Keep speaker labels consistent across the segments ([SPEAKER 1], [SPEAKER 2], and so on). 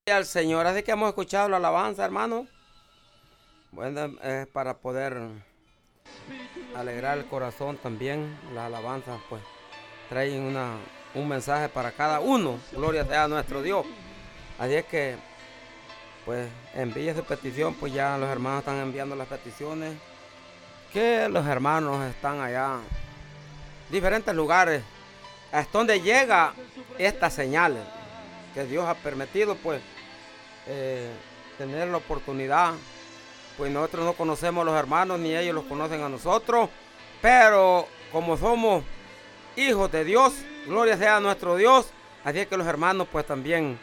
[SPEAKER 1] Al Señor, así que hemos escuchado la alabanza, hermano. Bueno, para poder alegrar el corazón también. Las alabanzas pues traen un mensaje para cada uno. Gloria sea a nuestro Dios. Así es que pues envíe su petición, pues ya los hermanos están enviando las peticiones. Que los hermanos están allá, diferentes lugares, hasta donde llega esta señal que Dios ha permitido pues tener la oportunidad. Pues nosotros no conocemos a los hermanos ni ellos los conocen a nosotros, pero como somos hijos de Dios, gloria sea a nuestro Dios, así es que los hermanos pues también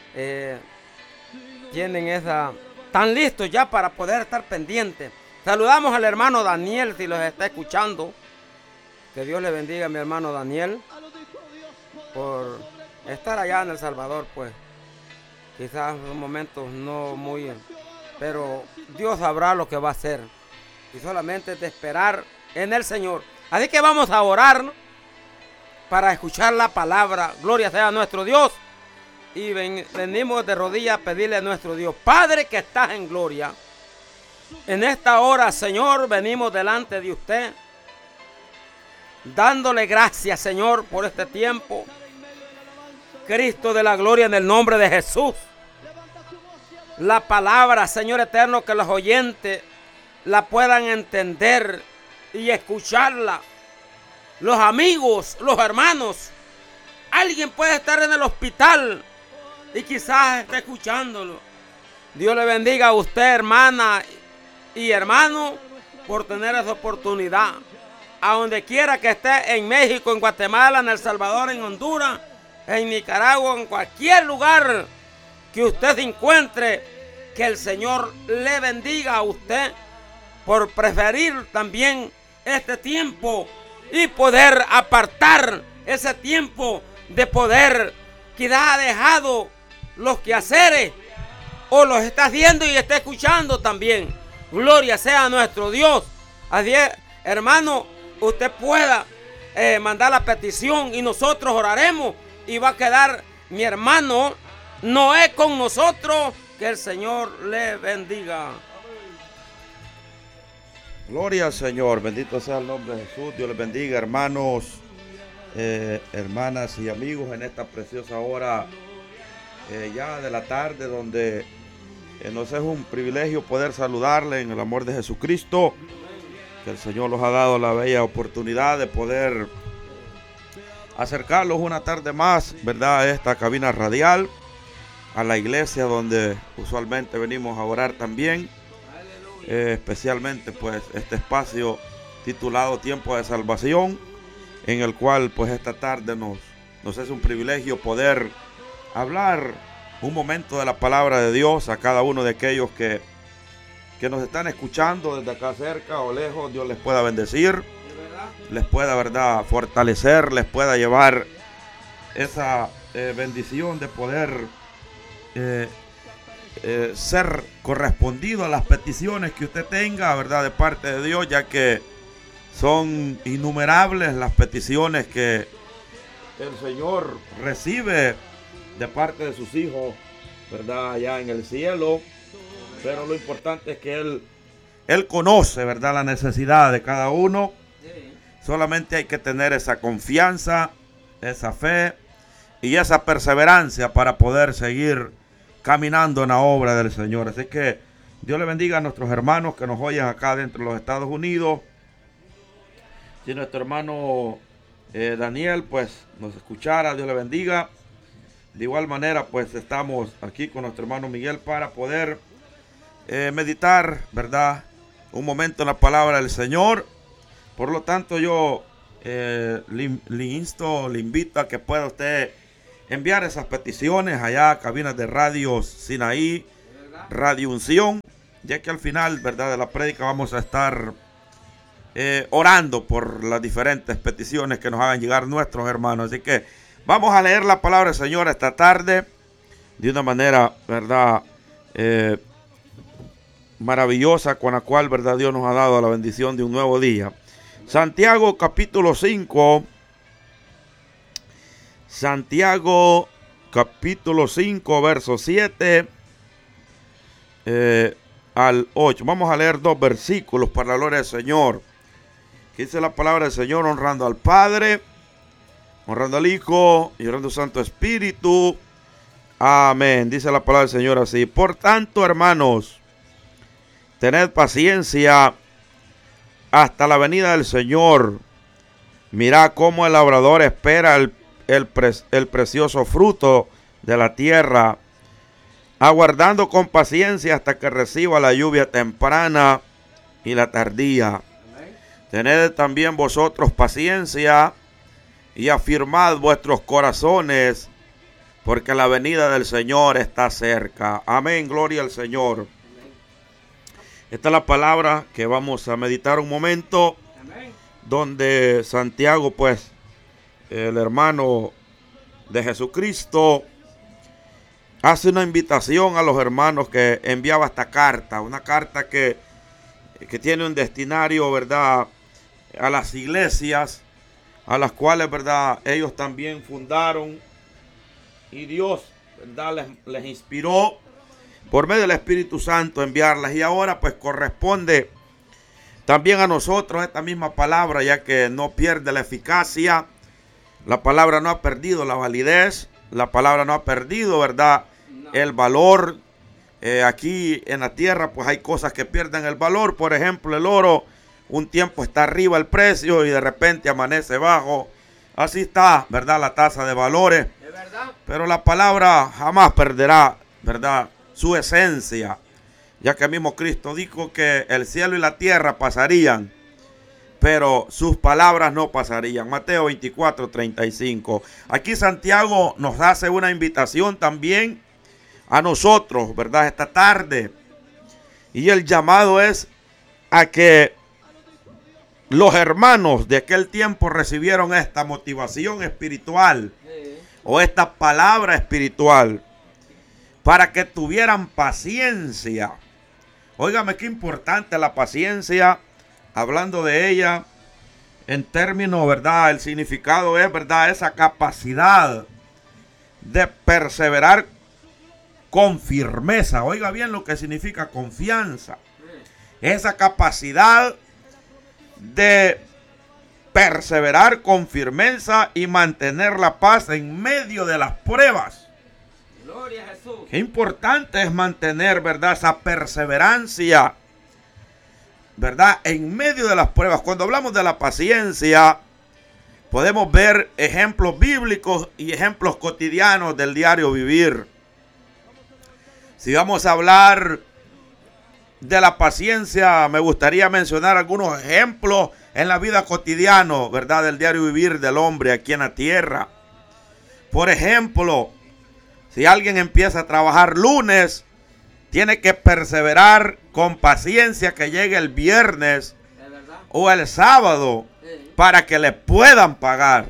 [SPEAKER 1] tienen están listos ya para poder estar pendientes. Saludamos al hermano Daniel si los está escuchando. Que Dios le bendiga a mi hermano Daniel por estar allá en El Salvador, pues quizás en un momento no muy, pero Dios sabrá lo que va a hacer y solamente es de esperar en el Señor. Así que vamos a orar, ¿no?, para escuchar la palabra. Gloria sea a nuestro Dios. Y venimos de rodillas a pedirle a nuestro Dios: Padre que estás en gloria, en esta hora, Señor, venimos delante de usted dándole gracias, Señor, por este tiempo. Cristo de la gloria, en el nombre de Jesús, la palabra, Señor eterno, que los oyentes la puedan entender y escucharla. Los amigos, los hermanos, alguien puede estar en el hospital y quizás esté escuchándolo. Dios le bendiga a usted, hermana y hermano, por tener esa oportunidad. A donde quiera que esté, en México, en Guatemala, en El Salvador, en Honduras, en Nicaragua, en cualquier lugar que usted se encuentre, que el Señor le bendiga a usted por preferir también este tiempo y poder apartar ese tiempo de poder que ha dejado los quehaceres o los está haciendo y está escuchando también. Gloria sea a nuestro Dios. Así es, hermano, usted pueda mandar la petición y nosotros oraremos y va a quedar mi hermano Noé con nosotros. Que el Señor le bendiga.
[SPEAKER 2] Gloria al Señor, bendito sea el nombre de Jesús. Dios les bendiga, hermanos, hermanas y amigos, en esta preciosa hora ya de la tarde, donde nos es un privilegio poder saludarle en el amor de Jesucristo. Que el Señor nos ha dado la bella oportunidad de poder acercarlos una tarde más, ¿verdad?, a esta cabina radial, a la iglesia donde usualmente venimos a orar también, especialmente pues este espacio titulado Tiempo de Salvación, en el cual pues esta tarde nos es un privilegio poder hablar un momento de la palabra de Dios a cada uno de aquellos que nos están escuchando desde acá cerca o lejos. Dios les pueda bendecir, les pueda, ¿verdad?, fortalecer, les pueda llevar esa bendición de poder ser correspondido a las peticiones que usted tenga, ¿verdad?, de parte de Dios, ya que son innumerables las peticiones que el Señor recibe de parte de sus hijos, ¿verdad?, allá en el cielo. Pero lo importante es que Él conoce, ¿verdad?, la necesidad de cada uno. Solamente hay que tener esa confianza, esa fe y esa perseverancia para poder seguir caminando en la obra del Señor. Así que Dios le bendiga a nuestros hermanos que nos oyen acá dentro de los Estados Unidos. Si nuestro hermano Daniel pues nos escuchara, Dios le bendiga. De igual manera pues estamos aquí con nuestro hermano Miguel para poder meditar, ¿verdad?, un momento en la palabra del Señor. Por lo tanto yo le invito a que pueda usted enviar esas peticiones allá a cabinas de Radio Sinaí, Radio Unción, ya que al final, ¿verdad?, de la prédica vamos a estar orando por las diferentes peticiones que nos hagan llegar nuestros hermanos. Así que vamos a leer la palabra del Señor esta tarde de una manera, ¿verdad?, maravillosa, con la cual, ¿verdad?, Dios nos ha dado la bendición de un nuevo día. Santiago capítulo 5. Santiago capítulo 5, verso 7 al 8. Vamos a leer 2 versículos para la gloria del Señor. Que dice la palabra del Señor: honrando al Padre, honrando al Hijo y honrando al Santo Espíritu. Amén. Dice la palabra del Señor así: por tanto, hermanos, tened paciencia hasta la venida del Señor. Mirad cómo el labrador espera el precioso fruto de la tierra, aguardando con paciencia hasta que reciba la lluvia temprana y la tardía. Tened también vosotros paciencia y afirmad vuestros corazones, porque la venida del Señor está cerca. Amén, gloria al Señor. Esta es la palabra que vamos a meditar un momento. Amén. Donde Santiago, pues, el hermano de Jesucristo, hace una invitación a los hermanos que enviaba esta carta. Una carta que tiene un destinario, ¿verdad?, a las iglesias, a las cuales, ¿verdad?, ellos también fundaron. Y Dios, ¿verdad?, les inspiró por medio del Espíritu Santo enviarlas. Y ahora, pues, corresponde también a nosotros esta misma palabra, ya que no pierde la eficacia. La palabra no ha perdido la validez. La palabra no ha perdido, ¿verdad?, el valor. Aquí en la tierra, pues hay cosas que pierden el valor. Por ejemplo, el oro, un tiempo está arriba el precio y de repente amanece bajo. Así está, ¿verdad?, la tasa de valores. ¿Es verdad? Pero la palabra jamás perderá, ¿verdad?, su esencia. Ya que mismo Cristo dijo que el cielo y la tierra pasarían, pero sus palabras no pasarían. Mateo 24:35. Aquí Santiago nos hace una invitación también a nosotros, ¿verdad?, esta tarde. Y el llamado es a que los hermanos de aquel tiempo recibieron esta motivación espiritual o esta palabra espiritual para que tuvieran paciencia. Óigame, qué importante la paciencia. Hablando de ella en términos, ¿verdad?, el significado es, ¿verdad?, esa capacidad de perseverar con firmeza. Oiga bien lo que significa confianza. Esa capacidad de perseverar con firmeza y mantener la paz en medio de las pruebas. Gloria a Jesús. Qué importante es mantener, ¿verdad?, esa perseverancia, ¿verdad?, en medio de las pruebas. Cuando hablamos de la paciencia, podemos ver ejemplos bíblicos y ejemplos cotidianos del diario vivir. Si vamos a hablar de la paciencia, me gustaría mencionar algunos ejemplos en la vida cotidiana, ¿verdad?, del diario vivir del hombre aquí en la tierra. Por ejemplo, si alguien empieza a trabajar lunes, tiene que perseverar con paciencia que llegue el viernes o el sábado para que le puedan pagar.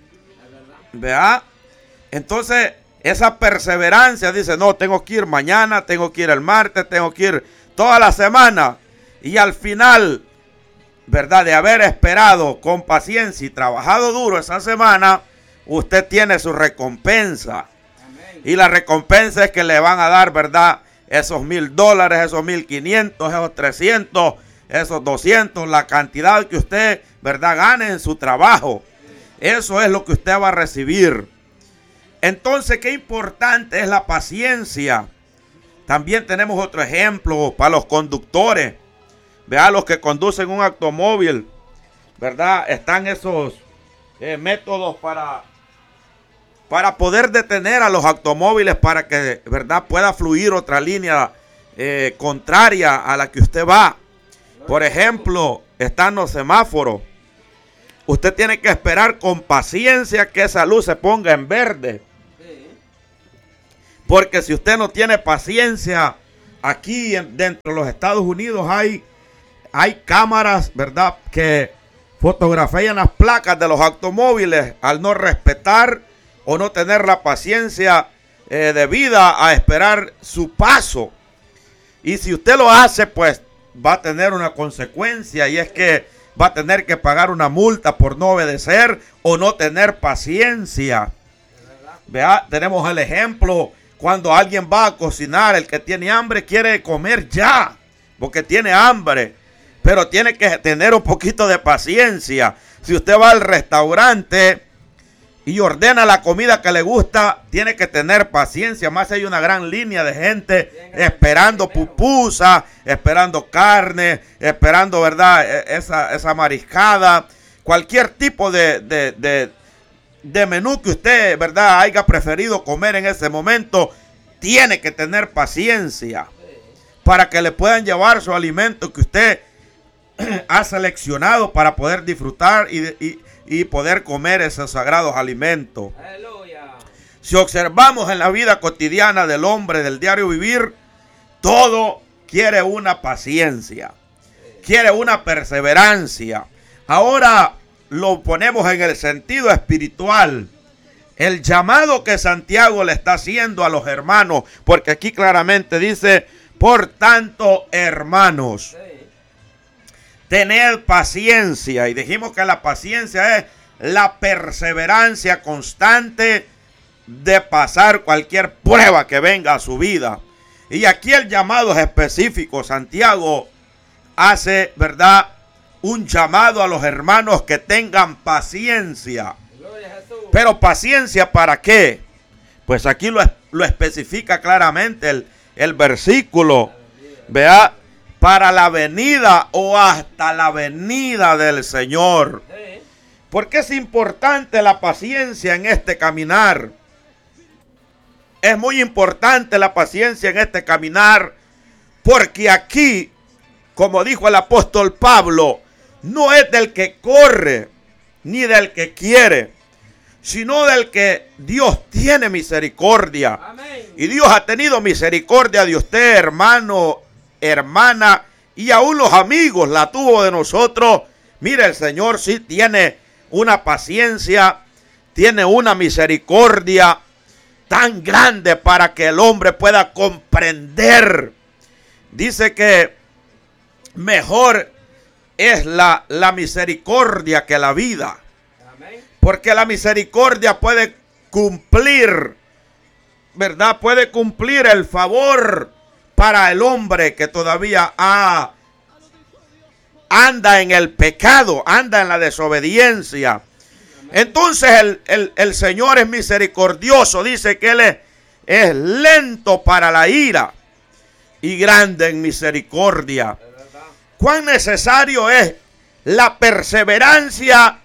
[SPEAKER 2] ¿Vea? Entonces, esa perseverancia dice, no, tengo que ir mañana, tengo que ir el martes, tengo que ir toda la semana. Y al final, ¿verdad?, de haber esperado con paciencia y trabajado duro esa semana, usted tiene su recompensa. Y la recompensa es que le van a dar, ¿verdad?, esos $1,000, esos 1,500, esos 300, esos 200, la cantidad que usted, ¿verdad?, gane en su trabajo. Eso es lo que usted va a recibir. Entonces, qué importante es la paciencia. También tenemos otro ejemplo para los conductores. Vea, los que conducen un automóvil, ¿verdad? Están esos métodos para poder detener a los automóviles para que, ¿verdad?, pueda fluir otra línea contraria a la que usted va. Por ejemplo, están los semáforos. Usted tiene que esperar con paciencia que esa luz se ponga en verde. Porque si usted no tiene paciencia, aquí dentro de los Estados Unidos hay cámaras, ¿verdad?, que fotografían las placas de los automóviles al no respetar o no tener la paciencia debida a esperar su paso. Y si usted lo hace, pues va a tener una consecuencia, y es que va a tener que pagar una multa por no obedecer o no tener paciencia. Vea, tenemos el ejemplo cuando alguien va a cocinar, el que tiene hambre quiere comer ya, porque tiene hambre, pero tiene que tener un poquito de paciencia. Si usted va al restaurante y ordena la comida que le gusta, tiene que tener paciencia. Más hay una gran línea de gente esperando pupusa, esperando carne, esperando, ¿verdad?, esa mariscada, cualquier tipo de menú que usted, ¿verdad?, haya preferido comer en ese momento. Tiene que tener paciencia para que le puedan llevar su alimento que usted ha seleccionado para poder disfrutar y poder comer esos sagrados alimentos. Aleluya. Si observamos en la vida cotidiana del hombre, del diario vivir, todo quiere una paciencia, quiere una perseverancia. Ahora lo ponemos en el sentido espiritual. El llamado que Santiago le está haciendo a los hermanos, porque aquí claramente dice, por tanto, hermanos, tened paciencia. Y dijimos que la paciencia es la perseverancia constante de pasar cualquier prueba que venga a su vida. Y aquí el llamado es específico. Santiago hace, ¿verdad?, un llamado a los hermanos que tengan paciencia. Pero paciencia, ¿para qué? Pues aquí lo especifica claramente el versículo. Vea, para la venida o hasta la venida del Señor. ¿Por qué es importante la paciencia en este caminar? Es muy importante la paciencia en este caminar, porque aquí, como dijo el apóstol Pablo, no es del que corre ni del que quiere, sino del que Dios tiene misericordia. Amén. Y Dios ha tenido misericordia de usted, hermano, hermana, y aún los amigos la tuvo de nosotros. Mire, el Señor sí tiene una paciencia, tiene una misericordia tan grande para que el hombre pueda comprender. Dice que mejor es la misericordia que la vida. Porque la misericordia puede cumplir, ¿verdad? Puede cumplir el favor para el hombre que todavía anda en el pecado, anda en la desobediencia. Entonces el Señor es misericordioso. Dice que Él es lento para la ira y grande en misericordia. Cuán necesario es la perseverancia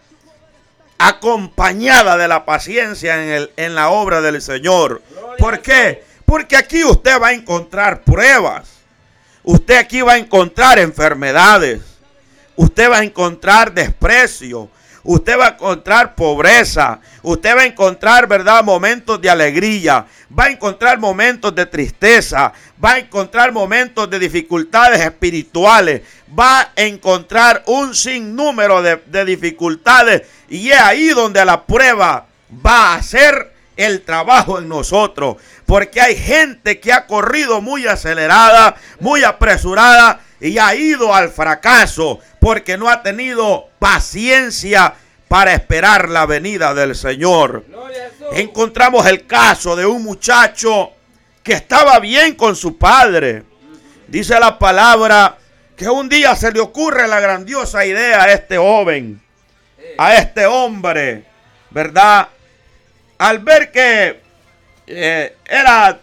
[SPEAKER 2] acompañada de la paciencia en la obra del Señor. ¿Por qué? Porque aquí usted va a encontrar pruebas. Usted aquí va a encontrar enfermedades. Usted va a encontrar desprecio. Usted va a encontrar pobreza. Usted va a encontrar, ¿verdad?, momentos de alegría. Va a encontrar momentos de tristeza. Va a encontrar momentos de dificultades espirituales. Va a encontrar un sinnúmero de dificultades. Y es ahí donde la prueba va a hacer el trabajo en nosotros. Porque hay gente que ha corrido muy acelerada, muy apresurada, y ha ido al fracaso porque no ha tenido paciencia para esperar la venida del Señor. Encontramos el caso de un muchacho que estaba bien con su padre. Dice la palabra que un día se le ocurre la grandiosa idea a este joven, a este hombre, ¿verdad? Al ver que era,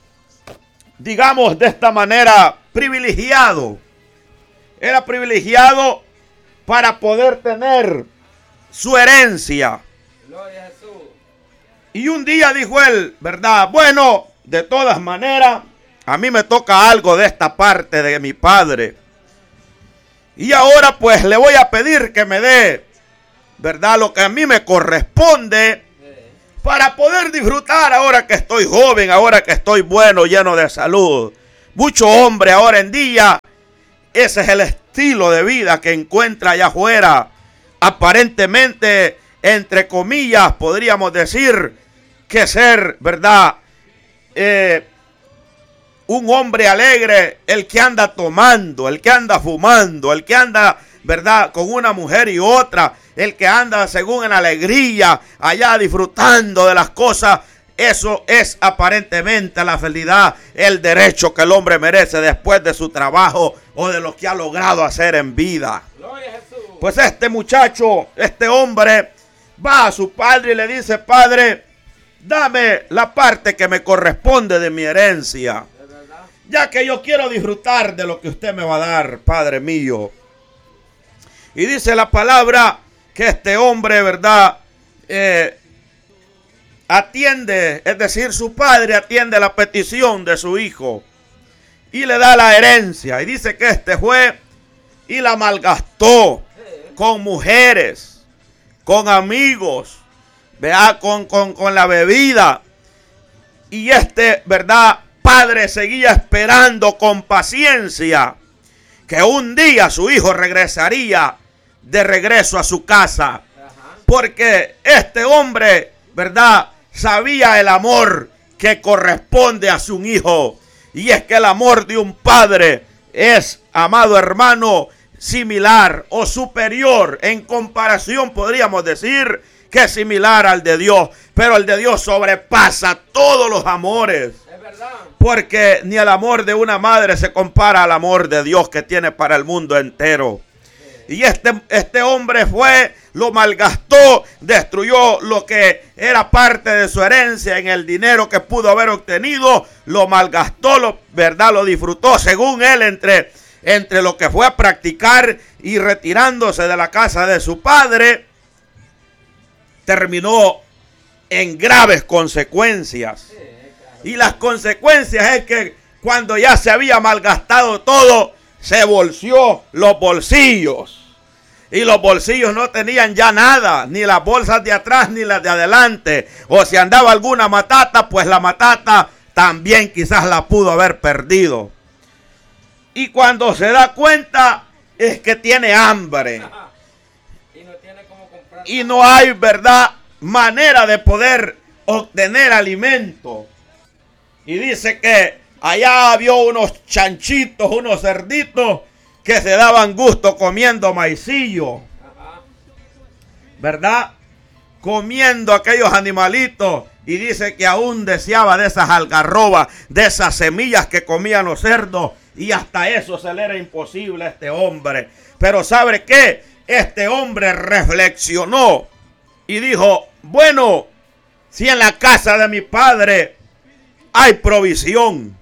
[SPEAKER 2] digamos de esta manera, privilegiado. Era privilegiado para poder tener su herencia. Gloria a Jesús. Y un día dijo él, ¿verdad? Bueno, de todas maneras, a mí me toca algo de esta parte de mi padre. Y ahora pues le voy a pedir que me dé, ¿verdad?, lo que a mí me corresponde para poder disfrutar ahora que estoy joven, ahora que estoy bueno, lleno de salud. Mucho hombre ahora en día, ese es el estilo de vida que encuentra allá afuera. Aparentemente, entre comillas, podríamos decir que ser, ¿verdad?, un hombre alegre, el que anda tomando, el que anda fumando, el que anda, ¿verdad?, con una mujer y otra, el que anda según en alegría, allá disfrutando de las cosas eso es aparentemente la felicidad, el derecho que el hombre merece después de su trabajo o de lo que ha logrado hacer en vida.
[SPEAKER 1] Gloria a Jesús.
[SPEAKER 2] Pues este muchacho, este hombre, va a su padre y le dice: Padre, dame la parte que me corresponde de mi herencia, ya que yo quiero disfrutar de lo que usted me va a dar, Padre mío. Y dice la palabra que este hombre, ¿verdad?, atiende, es decir, su padre atiende la petición de su hijo y le da la herencia. Y dice que este fue y la malgastó con mujeres, con amigos, vea, con la bebida. Y este, ¿verdad?, padre seguía esperando con paciencia que un día su hijo regresaría de regreso a su casa. Porque este hombre, ¿verdad?, sabía el amor que corresponde a su hijo. Y es que el amor de un padre es, amado hermano, similar o superior en comparación, podríamos decir, que es similar al de Dios. Pero el de Dios sobrepasa todos los amores.
[SPEAKER 1] Es verdad.
[SPEAKER 2] Porque ni el amor de una madre se compara al amor de Dios que tiene para el mundo entero. Y este hombre fue, lo malgastó, destruyó lo que era parte de su herencia en el dinero que pudo haber obtenido, lo malgastó, lo disfrutó según él entre lo que fue a practicar y retirándose de la casa de su padre, terminó en graves consecuencias. Y las consecuencias es que cuando ya se había malgastado todo, se volció los bolsillos. Y los bolsillos no tenían ya nada, ni las bolsas de atrás ni las de adelante. O si andaba alguna matata, pues la matata también quizás la pudo haber perdido. Y cuando se da cuenta es que tiene hambre.
[SPEAKER 1] Y no tiene cómo comprar.
[SPEAKER 2] Y no hay, ¿verdad?, manera de poder obtener alimento. Y dice que allá había unos chanchitos, unos cerditos que se daban gusto comiendo maicillo. ¿Verdad? Comiendo aquellos animalitos. Y dice que aún deseaba de esas algarrobas, de esas semillas que comían los cerdos. Y hasta eso se le era imposible a este hombre. Pero ¿sabe qué? Este hombre reflexionó y dijo: bueno, si en la casa de mi padre hay provisión,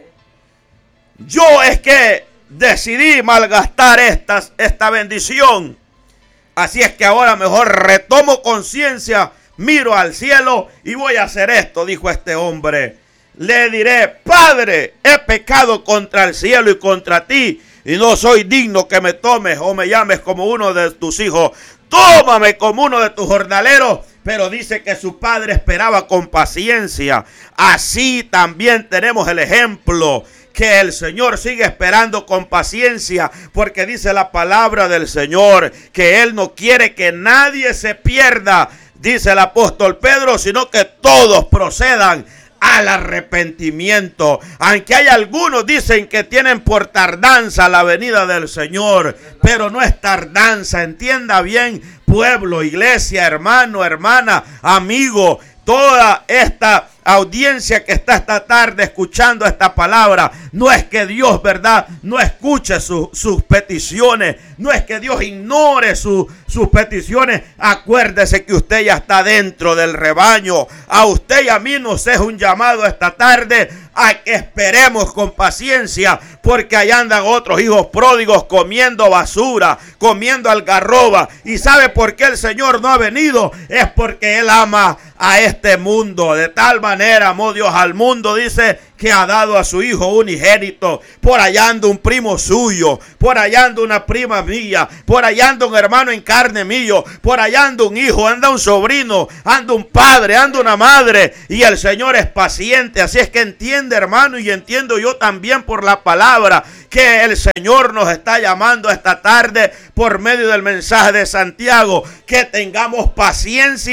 [SPEAKER 2] yo es que decidí malgastar esta bendición. Así es que ahora mejor retomo conciencia, miro al cielo y voy a hacer esto, dijo este hombre. Le diré: Padre, he pecado contra el cielo y contra ti, y no soy digno que me tomes o me llames como uno de tus hijos. Tómame como uno de tus jornaleros. Pero dice que su padre esperaba con paciencia. Así también tenemos el ejemplo que el Señor sigue esperando con paciencia, porque dice la palabra del Señor que Él no quiere que nadie se pierda, dice el apóstol Pedro, sino que todos procedan al arrepentimiento. Aunque hay algunos dicen que tienen por tardanza la venida del Señor, pero no es tardanza, entienda bien, pueblo, iglesia, hermano, hermana, amigo, toda esta audiencia que está esta tarde escuchando esta palabra, no es que Dios, ¿verdad?, no escuche sus peticiones, no es que Dios ignore sus peticiones. Acuérdese que usted ya está dentro del rebaño. A usted y a mí nos es un llamado esta tarde a que esperemos con paciencia, porque allá andan otros hijos pródigos comiendo basura, comiendo algarroba. ¿Y sabe por qué el Señor no ha venido? Es porque Él ama a este mundo. De tal manera amó Dios al mundo, dice, que ha dado a su hijo unigénito. Por allá anda un primo suyo, por allá anda una prima mía, por allá anda un hermano en carne mío, por allá anda un hijo, anda un sobrino, anda un padre, anda una madre, y el Señor es paciente. Así es que entiende, hermano, y entiendo yo también por la palabra que el Señor nos está llamando esta tarde por medio del mensaje de Santiago, que tengamos paciencia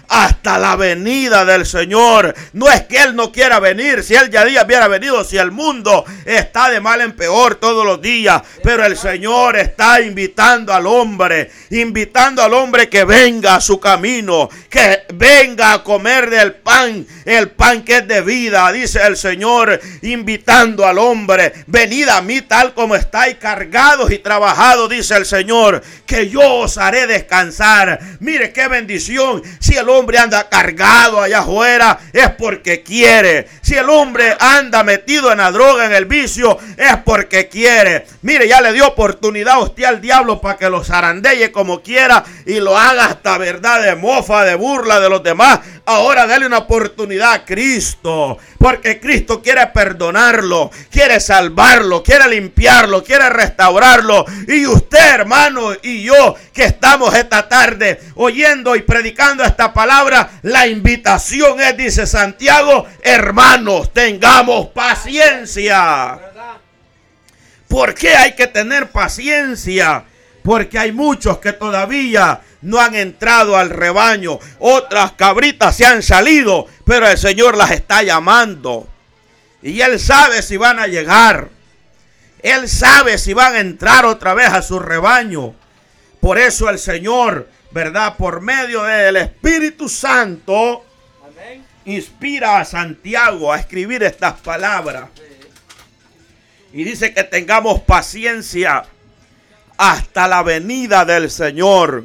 [SPEAKER 2] hasta la venida del Señor. No es que Él no quiera venir, si Él ya hubiera venido, si el mundo está de mal en peor todos los días, pero el Señor está invitando al hombre que venga a su camino, que venga a comer del pan, el pan que es de vida, dice el Señor, invitando al hombre: venid a mí tal como estáis cargados y trabajados, dice el Señor, que yo os haré descansar. Mire qué bendición. Si el hombre anda cargado allá afuera, es porque quiere. Si el hombre anda metido en la droga, en el vicio, es porque quiere. Mire, ya le dio oportunidad a usted al diablo para que lo zarandee como quiera y lo haga hasta, verdad, de mofa, de burla de los demás. Ahora dale una oportunidad a Cristo, porque Cristo quiere perdonarlo, quiere salvarlo, quiere limpiarlo, quiere restaurarlo. Y usted, hermano, y yo que estamos esta tarde oyendo y predicando esta palabra, la invitación es, dice Santiago: hermanos, tengamos paciencia. ¿Por qué hay que tener paciencia? Porque hay muchos que todavía no han entrado al rebaño. Otras cabritas se han salido, pero el Señor las está llamando. Y Él sabe si van a llegar. Él sabe si van a entrar otra vez a su rebaño. Por eso el Señor, ¿verdad?, por medio del Espíritu Santo, amén, inspira a Santiago a escribir estas palabras. Y dice que tengamos paciencia hasta la venida del Señor.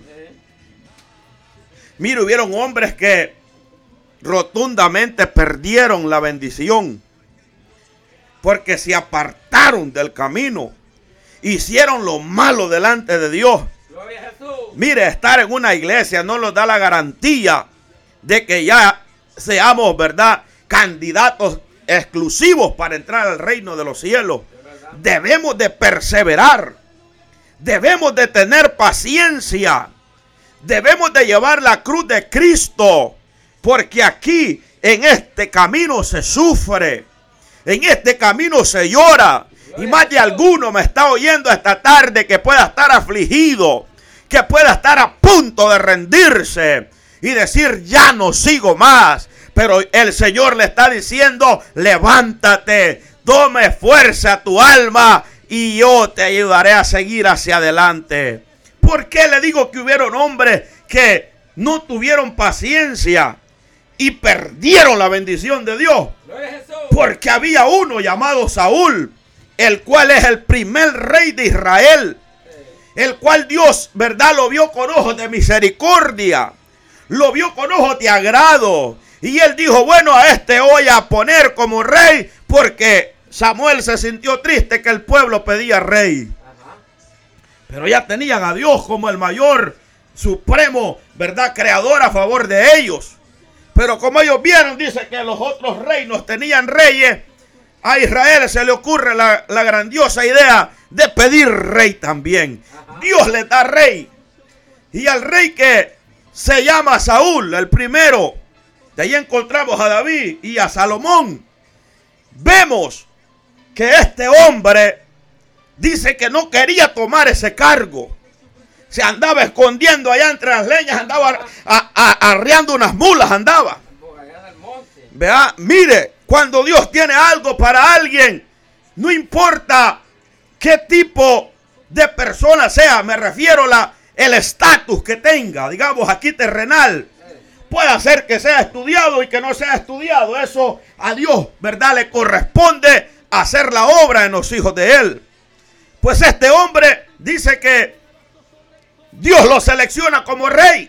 [SPEAKER 2] Mire, hubieron hombres que rotundamente perdieron la bendición porque se apartaron del camino, hicieron lo malo delante de Dios. Gloria a Jesús. Mire, estar en una iglesia no nos da la garantía de que ya seamos, ¿verdad?, candidatos exclusivos para entrar al reino de los cielos. Debemos de perseverar, debemos de tener paciencia, debemos de llevar la cruz de Cristo, porque aquí en este camino se sufre, en este camino se llora. Y más de alguno me está oyendo esta tarde que pueda estar afligido, que pueda estar a punto de rendirse y decir: ya no sigo más. Pero el Señor le está diciendo: levántate, tome fuerza a tu alma y yo te ayudaré a seguir hacia adelante. ¿Por qué le digo que hubieron hombres que no tuvieron paciencia y perdieron la bendición de Dios? Porque había uno llamado Saúl, el cual es el primer rey de Israel, el cual Dios, ¿verdad?, lo vio con ojos de misericordia, lo vio con ojos de agrado. Y él dijo: bueno, a este voy a poner como rey, porque Samuel se sintió triste que el pueblo pedía rey. Pero ya tenían a Dios como el mayor, supremo, ¿verdad?, creador a favor de ellos. Pero como ellos vieron, dice que los otros reinos tenían reyes, a Israel se le ocurre la grandiosa idea de pedir rey también. Dios le da rey. Y al rey que se llama Saúl, el primero, de ahí encontramos a David y a Salomón. Vemos que este hombre dice que no quería tomar ese cargo. Se andaba escondiendo allá entre las leñas, andaba arreando unas mulas, andaba. Vea, mire, cuando Dios tiene algo para alguien, no importa qué tipo de persona sea, me refiero el estatus que tenga, digamos aquí terrenal. Puede ser que sea estudiado y que no sea estudiado. Eso a Dios, ¿verdad?, le corresponde hacer la obra en los hijos de Él. Pues este hombre dice que Dios lo selecciona como rey.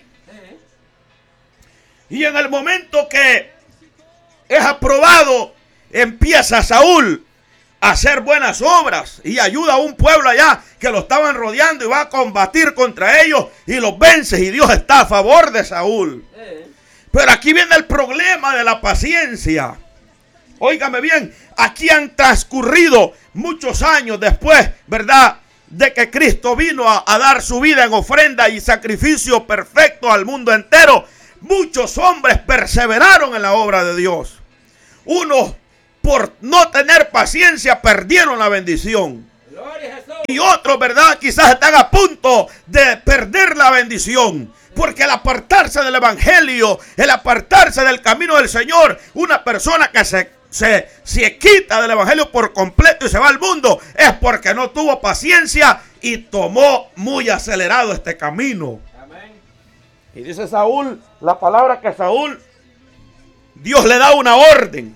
[SPEAKER 2] Y en el momento que es aprobado, empieza Saúl a hacer buenas obras y ayuda a un pueblo allá que lo estaban rodeando y va a combatir contra ellos y los vence, y Dios está a favor de Saúl. Pero aquí viene el problema de la paciencia. Óigame bien, aquí han transcurrido muchos años después, ¿verdad?, de que Cristo vino a dar su vida en ofrenda y sacrificio perfecto al mundo entero. Muchos hombres perseveraron en la obra de Dios. Unos, por no tener paciencia, perdieron la bendición. Y otros, ¿verdad? Quizás están a punto de perder la bendición. Porque el apartarse del evangelio, el apartarse del camino del Señor, una persona que se quita del evangelio por completo y se va al mundo, es porque no tuvo paciencia y tomó muy acelerado este camino. Amén. Y dice Saúl, la palabra que Saúl, Dios le da una orden.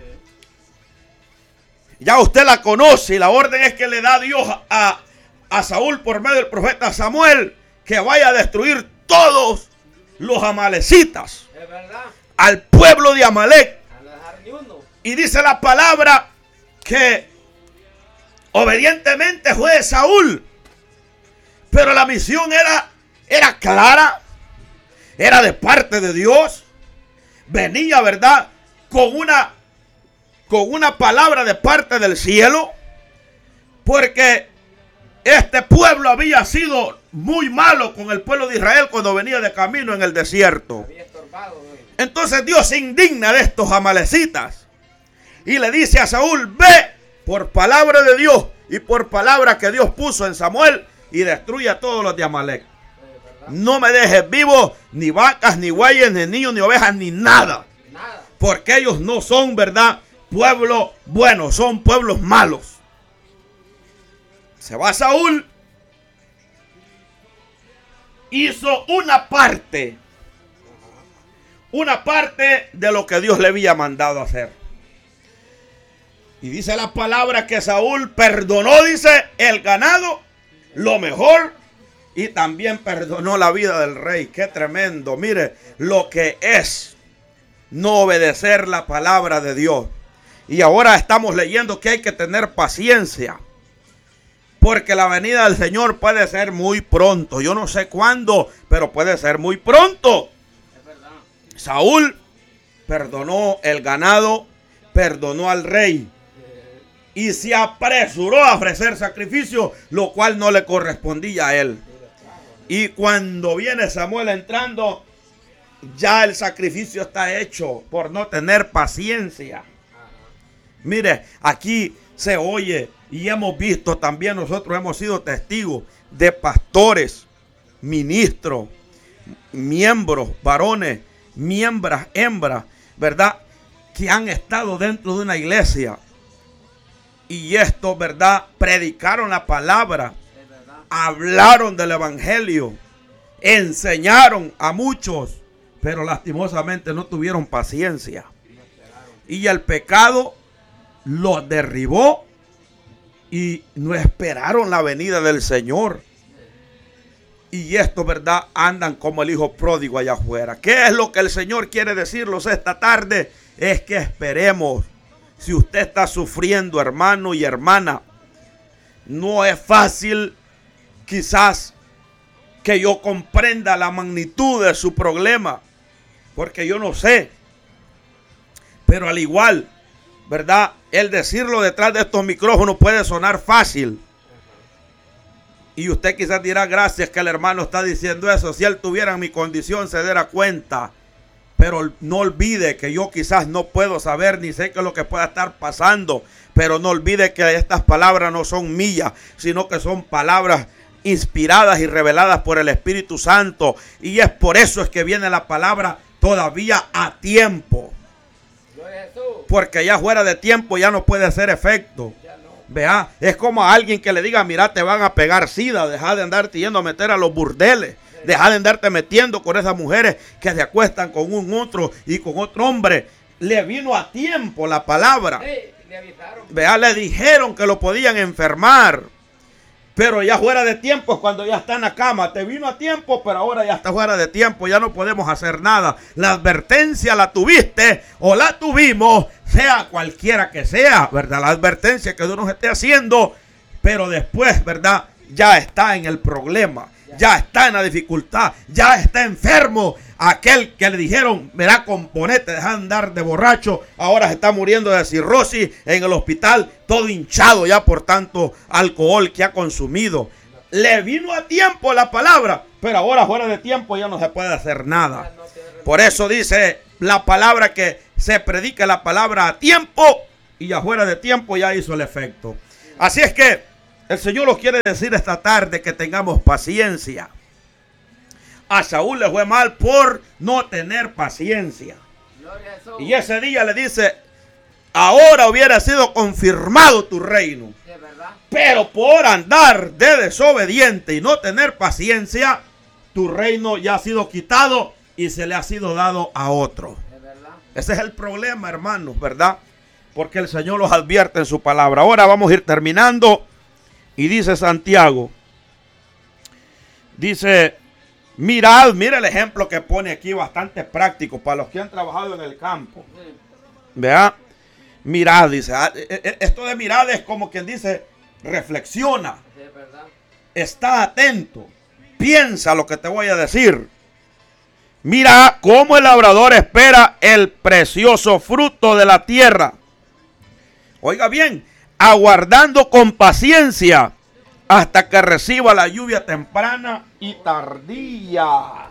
[SPEAKER 2] Ya usted la conoce, y la orden es que le da Dios a Saúl por medio del profeta Samuel, que vaya a destruir todos los amalecitas, al pueblo de Amalek. Y dice la palabra que obedientemente fue Saúl, pero la misión era clara, era de parte de Dios, venía, ¿verdad?, con una palabra de parte del cielo, porque este pueblo había sido muy malo con el pueblo de Israel cuando venía de camino en el desierto. Entonces Dios se indigna de estos amalecitas y le dice a Saúl: ve por palabra de Dios y por palabra que Dios puso en Samuel y destruye a todos los de Amalek. No me dejes vivo ni vacas, ni bueyes, ni niños, ni ovejas, ni nada. Porque ellos no son, ¿verdad?, pueblos buenos, son pueblos malos. Se va Saúl, hizo una parte de lo que Dios le había mandado hacer. Y dice la palabra que Saúl perdonó, dice, el ganado, lo mejor, y también perdonó la vida del rey. Qué tremendo. Mire lo que es no obedecer la palabra de Dios. Y ahora estamos leyendo que hay que tener paciencia, porque la venida del Señor puede ser muy pronto. Yo no sé cuándo, pero puede ser muy pronto. Es verdad. Saúl perdonó el ganado, perdonó al rey y se apresuró a ofrecer sacrificio, lo cual no le correspondía a él. Y cuando viene Samuel entrando, ya el sacrificio está hecho por no tener paciencia. Mire, aquí se oye y hemos visto también, nosotros hemos sido testigos de pastores, ministros, miembros, varones, miembros, hembras, ¿verdad?, que han estado dentro de una iglesia y esto, ¿verdad?, predicaron la palabra, hablaron del evangelio, enseñaron a muchos, pero lastimosamente no tuvieron paciencia y el pecado los derribó y no esperaron la venida del Señor. Y esto, ¿verdad?, andan como el hijo pródigo allá afuera. ¿Qué es lo que el Señor quiere decirnos esta tarde? Es que esperemos. Si usted está sufriendo, hermano y hermana, no es fácil quizás que yo comprenda la magnitud de su problema, porque yo no sé. Pero al igual, ¿verdad?, el decirlo detrás de estos micrófonos puede sonar fácil. Y usted quizás dirá: gracias que el hermano está diciendo eso. Si él tuviera mi condición se diera cuenta. Pero no olvide que yo quizás no puedo saber ni sé qué es lo que pueda estar pasando. Pero no olvide que estas palabras no son mías, sino que son palabras inspiradas y reveladas por el Espíritu Santo. Y es por eso es que viene la palabra todavía a tiempo. Porque ya fuera de tiempo ya no puede hacer efecto. Vea, es como a alguien que le diga: mira, te van a pegar sida, deja de andarte yendo a meter a los burdeles, deja de andarte metiendo con esas mujeres que se acuestan con un otro y con otro hombre. Le vino a tiempo la palabra. Vea, le dijeron que lo podían enfermar, pero ya fuera de tiempo es cuando ya está en la cama. Te vino a tiempo, pero ahora ya está fuera de tiempo, ya no podemos hacer nada. La advertencia la tuviste o la tuvimos, sea cualquiera que sea, ¿verdad? La advertencia que Dios nos esté haciendo, pero después, ¿verdad?, ya está en el problema, ya está en la dificultad, ya está enfermo. Aquel que le dijeron: mira, componete, deja de andar de borracho, ahora se está muriendo de cirrosis en el hospital, todo hinchado ya por tanto alcohol que ha consumido. Le vino a tiempo la palabra, pero ahora fuera de tiempo ya no se puede hacer nada. Por eso dice la palabra que se predica la palabra a tiempo y ya fuera de tiempo ya hizo el efecto. Así es que El Señor nos quiere decir esta tarde que tengamos paciencia. A Saúl le fue mal por no tener paciencia. Y ese día le dice, ahora hubiera sido confirmado tu reino. Pero por andar de desobediente y no tener paciencia, tu reino ya ha sido quitado y se le ha sido dado a otro. Ese es el problema, hermanos, ¿verdad? Porque el Señor los advierte en su palabra. Ahora vamos a ir terminando. Y dice Santiago, dice, mirad, mira el ejemplo que pone aquí, bastante práctico para los que han trabajado en el campo. Vea, mirad, dice, esto de mirad es como quien dice, reflexiona, está atento, piensa lo que te voy a decir. Mira cómo el labrador espera el precioso fruto de la tierra. Oiga bien, aguardando con paciencia hasta que reciba la lluvia temprana y tardía.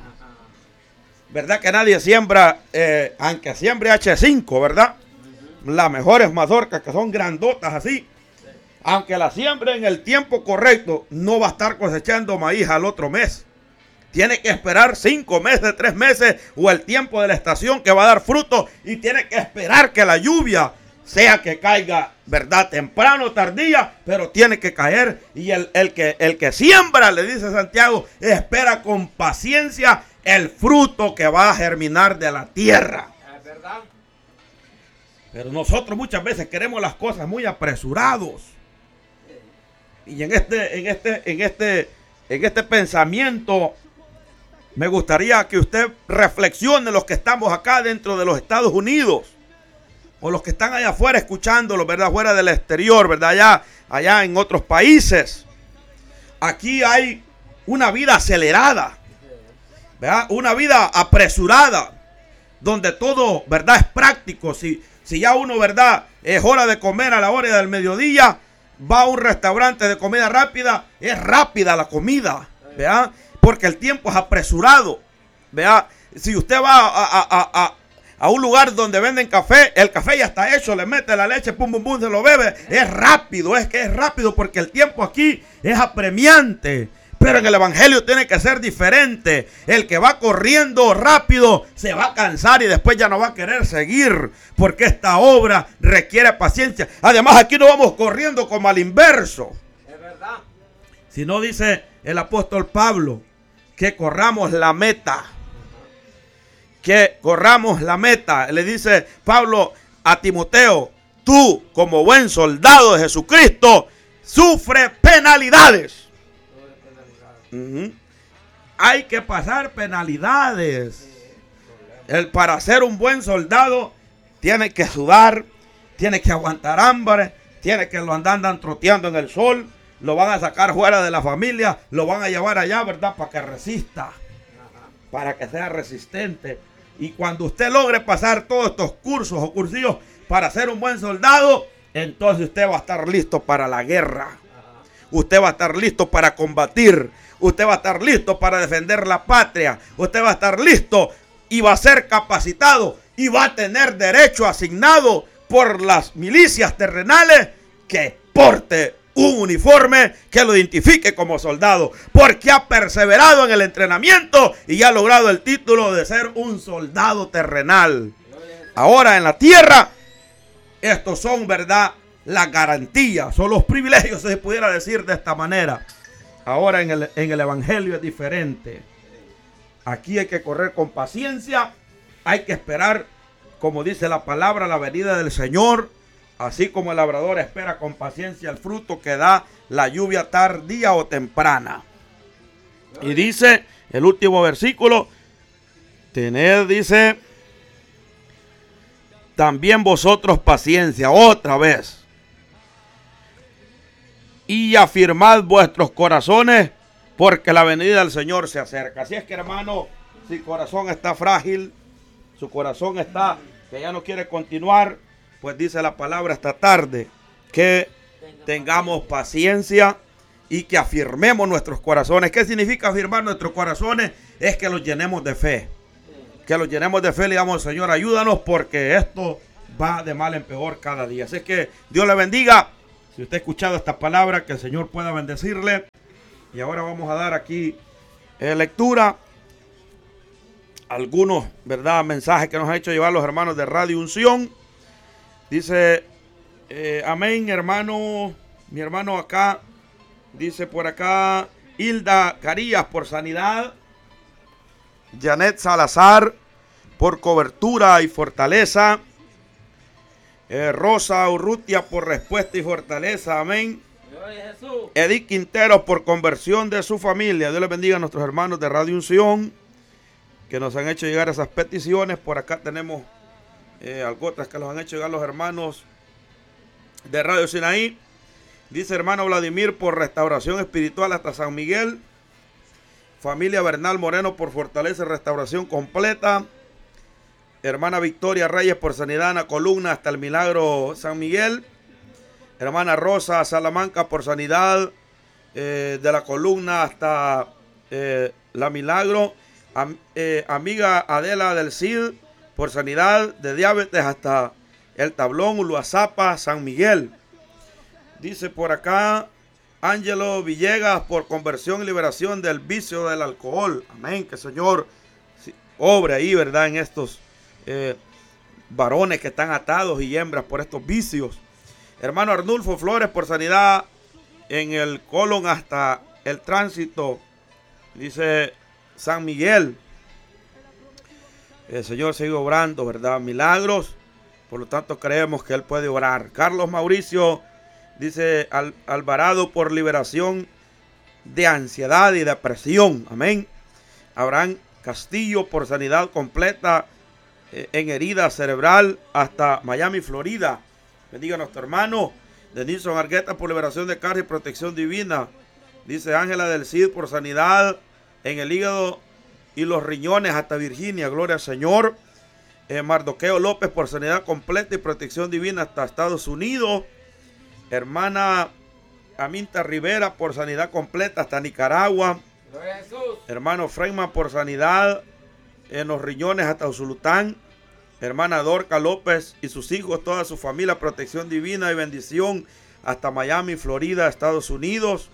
[SPEAKER 2] ¿Verdad que nadie siembra, aunque siembre H5, verdad? Las mejores mazorcas que son grandotas así. Aunque la siembre en el tiempo correcto, no va a estar cosechando maíz al otro mes. Tiene que esperar 5 meses, 3 meses o el tiempo de la estación que va a dar fruto. Y tiene que esperar que la lluvia sea que caiga, ¿verdad? Temprano o tardía, pero tiene que caer. Y el que siembra, le dice Santiago, espera con paciencia el fruto que va a germinar de la tierra. ¿Es verdad? Pero nosotros muchas veces queremos las cosas muy apresurados. Y en este pensamiento me gustaría que usted reflexione, los que estamos acá dentro de los Estados Unidos. O los que están allá afuera escuchándolo, ¿verdad? Fuera del exterior, ¿verdad? Allá en otros países. Aquí hay una vida acelerada, ¿verdad? Una vida apresurada, donde todo, ¿verdad? Es práctico. Si ya uno, ¿verdad? Es hora de comer a la hora del mediodía, va a un restaurante de comida rápida, es rápida la comida, ¿verdad? Porque el tiempo es apresurado, ¿verdad? Si usted va a un lugar donde venden café, el café ya está hecho, le mete la leche, pum, pum, pum, se lo bebe. Es rápido, es rápido porque el tiempo aquí es apremiante. Pero en el evangelio tiene que ser diferente. El que va corriendo rápido se va a cansar y después ya no va a querer seguir, porque esta obra requiere paciencia. Además, aquí no vamos corriendo como al inverso. Es verdad. Si no, dice el apóstol Pablo, que corramos la meta. Que corramos la meta. Le dice Pablo a Timoteo, tú como buen soldado de Jesucristo, sufre penalidades. Hay que pasar penalidades. Para ser un buen soldado, tiene que sudar, tiene que aguantar hambre, tiene que lo andan troteando en el sol, lo van a sacar fuera de la familia, lo van a llevar allá, ¿verdad? Para que resista, para que sea resistente. Y cuando usted logre pasar todos estos cursos o cursillos para ser un buen soldado, entonces usted va a estar listo para la guerra. Usted va a estar listo para combatir. Usted va a estar listo para defender la patria. Usted va a estar listo y va a ser capacitado y va a tener derecho asignado por las milicias terrenales que porte un uniforme que lo identifique como soldado, porque ha perseverado en el entrenamiento y ha logrado el título de ser un soldado terrenal. Ahora en la tierra, estos son, ¿verdad?, las garantías, son los privilegios, se pudiera decir de esta manera. Ahora en el evangelio es diferente. Aquí hay que correr con paciencia, hay que esperar, como dice la palabra, la venida del Señor. Así como el labrador espera con paciencia el fruto que da la lluvia tardía o temprana. Y dice el último versículo, tened, dice, también vosotros paciencia, otra vez. Y afirmad vuestros corazones, porque la venida del Señor se acerca. Así es que, hermano, si su corazón está frágil, su corazón está que ya no quiere continuar, pues dice la palabra esta tarde que tengamos paciencia y que afirmemos nuestros corazones. ¿Qué significa afirmar nuestros corazones? Es que los llenemos de fe. Que los llenemos de fe, le digamos, Señor, ayúdanos porque esto va de mal en peor cada día. Así que Dios le bendiga. Si usted ha escuchado esta palabra, que el Señor pueda bendecirle. Y ahora vamos a dar aquí lectura algunos, ¿verdad?, mensajes que nos han hecho llevar los hermanos de Radio Unción. Dice, amén, hermano, mi hermano acá, dice por acá, Hilda Carías por sanidad, Janet Salazar por cobertura y fortaleza, Rosa Urrutia por respuesta y fortaleza, amén. Edith Quintero por conversión de su familia. Dios les bendiga a nuestros hermanos de Radio Unción que nos han hecho llegar esas peticiones. Por acá tenemos algo otras que nos han hecho llegar los hermanos de Radio Sinaí. Dice hermano Vladimir por restauración espiritual hasta San Miguel. Familia Bernal Moreno por fortaleza y restauración completa. Hermana Victoria Reyes por sanidad en la columna hasta el Milagro San Miguel. Hermana Rosa Salamanca por sanidad de la columna hasta la Milagro. Amiga Adela del Cid por sanidad de diabetes hasta el Tablón, Uluazapa, San Miguel. Dice por acá Ángelo Villegas por conversión y liberación del vicio del alcohol. Amén, que el Señor obre ahí, ¿verdad?, en estos varones que están atados y hembras por estos vicios. Hermano Arnulfo Flores por sanidad en el colon hasta el tránsito, dice San Miguel. El Señor sigue obrando, ¿verdad?, milagros. Por lo tanto creemos que Él puede orar. Carlos Mauricio dice Alvarado por liberación de ansiedad y depresión. Amén. Abraham Castillo por sanidad completa en herida cerebral hasta Miami, Florida. Bendiga a nuestro hermano Denison Argueta por liberación de carne y protección divina. Dice Ángela del Cid por sanidad en el hígado y los riñones hasta Virginia. Gloria al Señor. Mardoqueo López por sanidad completa y protección divina hasta Estados Unidos. Hermana Aminta Rivera por sanidad completa hasta Nicaragua.
[SPEAKER 1] Gloria a Jesús.
[SPEAKER 2] Hermano Freeman por sanidad en los riñones hasta Usulután. Hermana Dorca López y sus hijos, toda su familia, protección divina y bendición hasta Miami, Florida, Estados Unidos.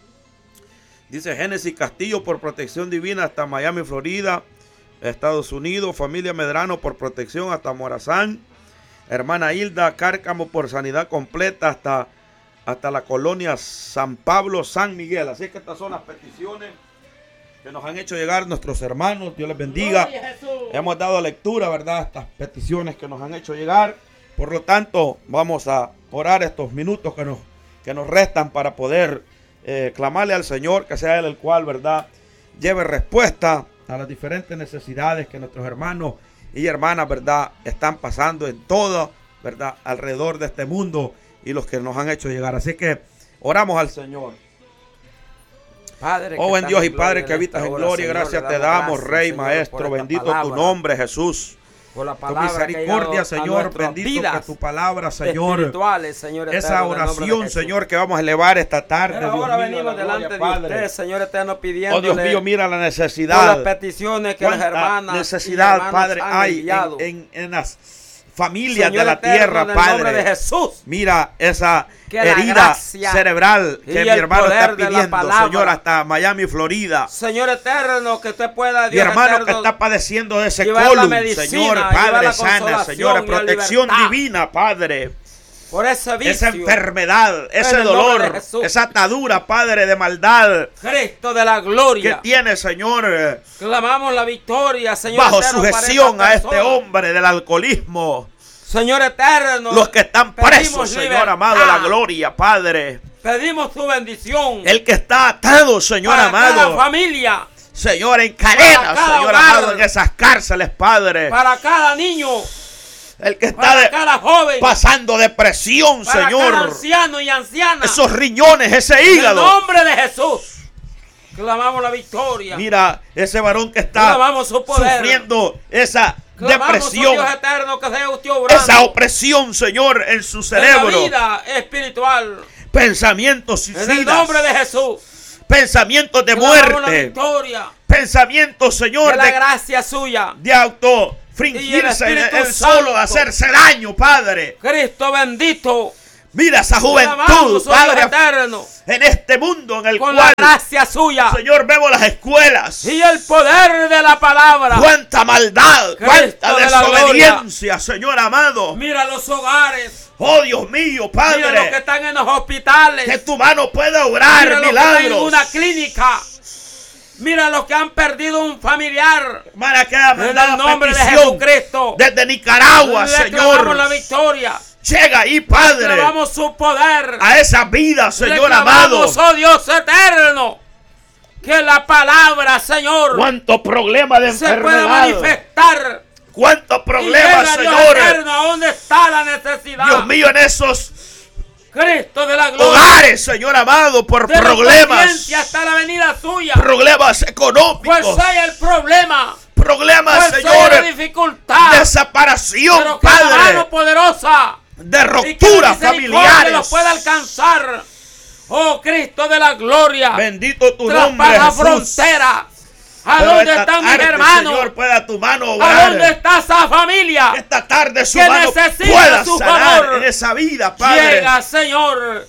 [SPEAKER 2] Dice Génesis Castillo por protección divina hasta Miami, Florida, Estados Unidos. Familia Medrano por protección hasta Morazán. Hermana Hilda Cárcamo por sanidad completa hasta la colonia San Pablo, San Miguel. Así que estas son las peticiones que nos han hecho llegar nuestros hermanos. Dios les bendiga. Hemos dado lectura, ¿verdad?, a estas peticiones que nos han hecho llegar. Por lo tanto, vamos a orar estos minutos que nos restan para poder clamarle al Señor, que sea Él el cual, ¿verdad?, lleve respuesta a las diferentes necesidades que nuestros hermanos y hermanas, ¿verdad?, están pasando en todo, ¿verdad?, alrededor de este mundo y los que nos han hecho llegar. Así que oramos al Señor.
[SPEAKER 1] Padre,
[SPEAKER 2] oh, buen Dios y Padre que habitas en gloria, gracias te damos, Rey, Maestro, bendito tu nombre, Jesús.
[SPEAKER 1] Por la
[SPEAKER 2] tu misericordia, Señor, bendito que tu palabra, Señor.
[SPEAKER 1] Señor,
[SPEAKER 2] esa oración, Señor, que vamos a elevar esta tarde.
[SPEAKER 1] Pero ahora venimos delante de usted, Señor eterno, pidiendo.
[SPEAKER 2] Oh, Dios mío, mira la necesidad.
[SPEAKER 1] Por las peticiones que las hermanas
[SPEAKER 2] necesidad, Padre, hay en las familias, Señor, de la tierra, Padre. De Jesús. Mira esa herida cerebral que mi hermano está pidiendo, Señor, hasta Miami, Florida.
[SPEAKER 1] Señor eterno, que usted pueda, Dios,
[SPEAKER 2] mi hermano
[SPEAKER 1] eterno,
[SPEAKER 2] que está padeciendo de ese colon, Señor, Padre, sana, Señor, protección divina, Padre.
[SPEAKER 1] Por ese vicio,
[SPEAKER 2] esa enfermedad, ese dolor, esa atadura, Padre, de maldad,
[SPEAKER 1] Cristo de la gloria,
[SPEAKER 2] que tiene, Señor,
[SPEAKER 1] clamamos la victoria, Señor,
[SPEAKER 2] bajo sujeción a este hombre del alcoholismo.
[SPEAKER 1] Señor eterno,
[SPEAKER 2] los que están presos, Señor amado, de la gloria, Padre.
[SPEAKER 1] Pedimos tu bendición.
[SPEAKER 2] El que está atado, Señor
[SPEAKER 1] para
[SPEAKER 2] amado.
[SPEAKER 1] Cada familia.
[SPEAKER 2] Señor, en cadenas, Señor hogar, amado, en esas cárceles, Padre.
[SPEAKER 1] Para cada niño.
[SPEAKER 2] El que está
[SPEAKER 1] cada joven,
[SPEAKER 2] pasando depresión,
[SPEAKER 1] para
[SPEAKER 2] Señor.
[SPEAKER 1] Cada anciano y anciana.
[SPEAKER 2] Esos riñones, ese hígado.
[SPEAKER 1] En el nombre de Jesús. Clamamos la victoria.
[SPEAKER 2] Mira, ese varón que está sufriendo esa depresión,
[SPEAKER 1] Dios eterno, que sea usted obrando,
[SPEAKER 2] esa opresión, Señor, en su cerebro,
[SPEAKER 1] en la vida espiritual,
[SPEAKER 2] pensamientos suicidas,
[SPEAKER 1] en el nombre de Jesús,
[SPEAKER 2] pensamientos de muerte, pensamientos, Señor,
[SPEAKER 1] de la gracia suya,
[SPEAKER 2] de autofringirse él solo, de hacerse daño, Padre.
[SPEAKER 1] Cristo bendito,
[SPEAKER 2] Mira esa
[SPEAKER 1] Clamamos,
[SPEAKER 2] juventud,
[SPEAKER 1] oh
[SPEAKER 2] Padre,
[SPEAKER 1] Dios eterno,
[SPEAKER 2] en este mundo en el
[SPEAKER 1] con
[SPEAKER 2] cual,
[SPEAKER 1] la gracia suya
[SPEAKER 2] Señor, vemos las escuelas.
[SPEAKER 1] y el poder de la palabra.
[SPEAKER 2] Cuánta maldad,
[SPEAKER 1] Cristo
[SPEAKER 2] cuánta
[SPEAKER 1] de la
[SPEAKER 2] desobediencia, Señor amado.
[SPEAKER 1] Mira los hogares.
[SPEAKER 2] Oh Dios mío,
[SPEAKER 1] Mira los que
[SPEAKER 2] Padre,
[SPEAKER 1] están en los hospitales.
[SPEAKER 2] que tu mano pueda obrar
[SPEAKER 1] Mira los que están en
[SPEAKER 2] milagros.
[SPEAKER 1] una clínica. Mira los que han perdido un familiar.
[SPEAKER 2] Hermana, que ha
[SPEAKER 1] En el
[SPEAKER 2] mandado
[SPEAKER 1] nombre de
[SPEAKER 2] petición
[SPEAKER 1] Jesucristo.
[SPEAKER 2] desde Nicaragua,
[SPEAKER 1] Le clamamos
[SPEAKER 2] Señor.
[SPEAKER 1] la victoria.
[SPEAKER 2] Llega ahí, Padre,
[SPEAKER 1] Clamamos su poder.
[SPEAKER 2] a esa vida,
[SPEAKER 1] Le
[SPEAKER 2] Señor amado.
[SPEAKER 1] clamamos, oh Dios eterno, que la palabra, Señor,
[SPEAKER 2] Cuánto problema de
[SPEAKER 1] se pueda
[SPEAKER 2] enfermedad.
[SPEAKER 1] manifestar.
[SPEAKER 2] Cuánto
[SPEAKER 1] Y
[SPEAKER 2] problema,
[SPEAKER 1] llega, Dios
[SPEAKER 2] Señor.
[SPEAKER 1] eterno, ¿a dónde está la necesidad?
[SPEAKER 2] Dios mío, en esos
[SPEAKER 1] Cristo de la gloria.
[SPEAKER 2] hogares, Señor amado, por
[SPEAKER 1] De la
[SPEAKER 2] problemas.
[SPEAKER 1] obediencia hasta la venida suya.
[SPEAKER 2] Problemas
[SPEAKER 1] Pues
[SPEAKER 2] económicos.
[SPEAKER 1] sea el problema.
[SPEAKER 2] Problemas,
[SPEAKER 1] Pues sea la
[SPEAKER 2] Señor,
[SPEAKER 1] dificultad.
[SPEAKER 2] de separación,
[SPEAKER 1] Pero que la
[SPEAKER 2] Padre.
[SPEAKER 1] mano poderosa
[SPEAKER 2] De
[SPEAKER 1] y que la
[SPEAKER 2] rupturas
[SPEAKER 1] misericordia
[SPEAKER 2] familiares.
[SPEAKER 1] los pueda alcanzar. Oh Cristo de la gloria.
[SPEAKER 2] Bendito tu nombre,
[SPEAKER 1] Traspasa
[SPEAKER 2] Jesús.
[SPEAKER 1] frontera. ¿A
[SPEAKER 2] Pero
[SPEAKER 1] dónde
[SPEAKER 2] esta
[SPEAKER 1] están mis
[SPEAKER 2] tarde,
[SPEAKER 1] hermanos?
[SPEAKER 2] Señor, pueda tu mano
[SPEAKER 1] ¿A
[SPEAKER 2] obrar.
[SPEAKER 1] dónde está esa familia?
[SPEAKER 2] Esta tarde su
[SPEAKER 1] que
[SPEAKER 2] mano
[SPEAKER 1] necesita
[SPEAKER 2] pueda
[SPEAKER 1] su
[SPEAKER 2] sanar
[SPEAKER 1] favor?
[SPEAKER 2] en esa vida, Padre.
[SPEAKER 1] Llega, Señor.